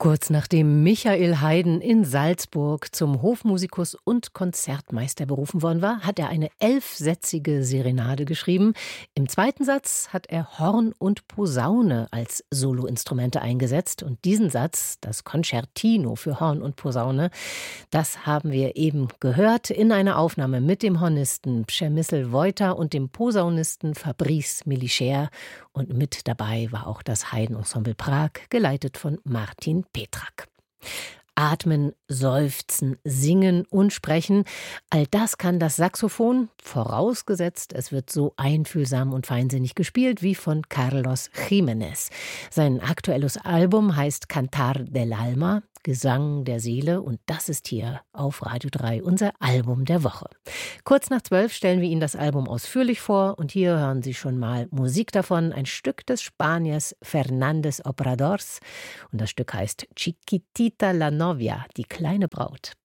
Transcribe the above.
Kurz nachdem Michael Haydn in Salzburg zum Hofmusikus und Konzertmeister berufen worden war, hat er eine 11-sätzige Serenade geschrieben. Im zweiten Satz hat er Horn und Posaune als Soloinstrumente eingesetzt. Und diesen Satz, das Concertino für Horn und Posaune, das haben wir eben gehört in einer Aufnahme mit dem Hornisten Przemysl Wojta und dem Posaunisten Fabrice Millicher. Und mit dabei war auch das Haydn-Ensemble Prag, geleitet von Martin Petrak. Atmen, seufzen, singen und sprechen, all das kann das Saxophon, vorausgesetzt, es wird so einfühlsam und feinsinnig gespielt wie von Carlos Jiménez. Sein aktuelles Album heißt Cantar del Alma, Gesang der Seele, und das ist hier auf Radio 3 unser Album der Woche. Kurz nach 12 stellen wir Ihnen das Album ausführlich vor und hier hören Sie schon mal Musik davon, ein Stück des Spaniers Fernández Obradors, und das Stück heißt Chiquitita la Novia, die kleine Braut.